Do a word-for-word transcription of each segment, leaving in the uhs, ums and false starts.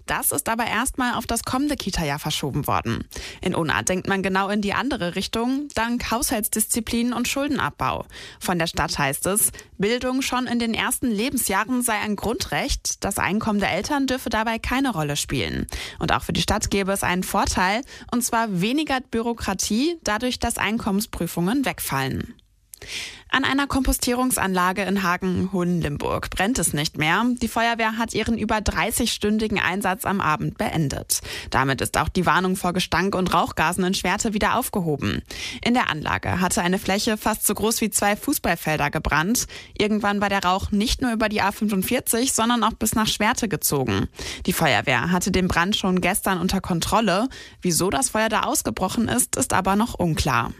Das ist aber erstmal auf das kommende Kita-Jahr verschoben worden. In Unna denkt man genau in die andere Richtung, dank Haushaltsdisziplin und Schuldenabbau. Von der Stadt heißt es, Bildung schon in den ersten Lebensjahren sei ein Grundrecht. Das Einkommen der Eltern dürfe dabei keine Rolle spielen. Und auch für die Stadt gäbe es einen Vorteil, und zwar weniger Bürokratie, dadurch, dass Einkommensprüfungen wegfallen. An einer Kompostierungsanlage in Hagen-Hohenlimburg brennt es nicht mehr. Die Feuerwehr hat ihren über dreißig-stündigen Einsatz am Abend beendet. Damit ist auch die Warnung vor Gestank und Rauchgasen in Schwerte wieder aufgehoben. In der Anlage hatte eine Fläche fast so groß wie zwei Fußballfelder gebrannt. Irgendwann war der Rauch nicht nur über die A fünfundvierzig, sondern auch bis nach Schwerte gezogen. Die Feuerwehr hatte den Brand schon gestern unter Kontrolle. Wieso das Feuer da ausgebrochen ist, ist aber noch unklar.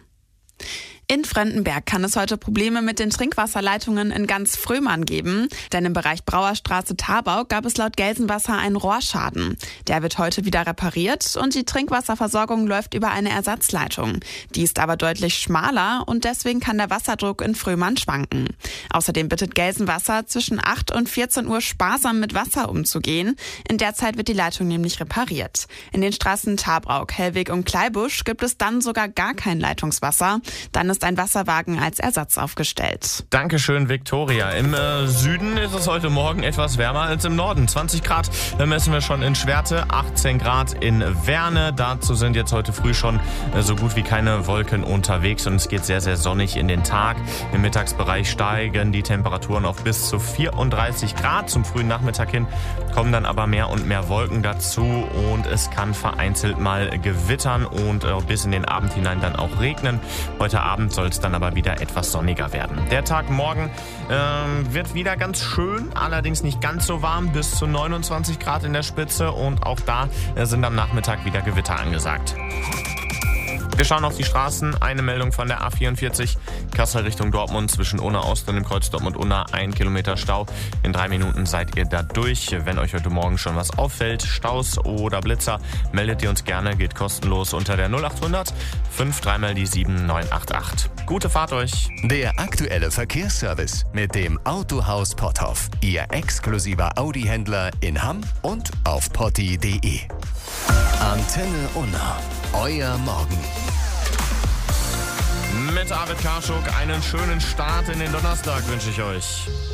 In Frendenberg kann es heute Probleme mit den Trinkwasserleitungen in ganz Frömern geben, denn im Bereich Brauerstraße-Tarbau gab es laut Gelsenwasser einen Rohrschaden. Der wird heute wieder repariert und die Trinkwasserversorgung läuft über eine Ersatzleitung. Die ist aber deutlich schmaler und deswegen kann der Wasserdruck in Frömern schwanken. Außerdem bittet Gelsenwasser, zwischen acht und vierzehn Uhr sparsam mit Wasser umzugehen. In der Zeit wird die Leitung nämlich repariert. In den Straßen Tarbrauk, Hellweg und Kleibusch gibt es dann sogar gar kein Leitungswasser. Dann ist ein Wasserwagen als Ersatz aufgestellt. Dankeschön, Viktoria. Im äh, Süden ist es heute Morgen etwas wärmer als im Norden. zwanzig Grad messen wir schon in Schwerte, achtzehn Grad in Werne. Dazu sind jetzt heute früh schon äh, so gut wie keine Wolken unterwegs und es geht sehr, sehr sonnig in den Tag. Im Mittagsbereich steigen die Temperaturen auf bis zu vierunddreißig Grad. Zum frühen Nachmittag hin kommen dann aber mehr und mehr Wolken dazu und es kann vereinzelt mal gewittern und äh, bis in den Abend hinein dann auch regnen. Heute Abend soll es dann aber wieder etwas sonniger werden. Der Tag morgen ähm, wird wieder ganz schön, allerdings nicht ganz so warm, bis zu neunundzwanzig Grad in der Spitze und auch da äh, sind am Nachmittag wieder Gewitter angesagt. Wir schauen auf die Straßen. Eine Meldung von der A vierundvierzig, Kassel Richtung Dortmund, zwischen Unna Ost und dem Kreuz Dortmund-Unna, ein Kilometer Stau. In drei Minuten seid ihr da durch. Wenn euch heute Morgen schon was auffällt, Staus oder Blitzer, meldet ihr uns gerne, geht kostenlos unter der null achthundert fünf drei mal die sieben neun acht acht. Gute Fahrt euch! Der aktuelle Verkehrsservice mit dem Autohaus Potthoff. Ihr exklusiver Audi-Händler in Hamm und auf potti punkt de. Antenne Unna. Euer Morgen. Mit Arvid Karschuk einen schönen Start in den Donnerstag wünsche ich euch.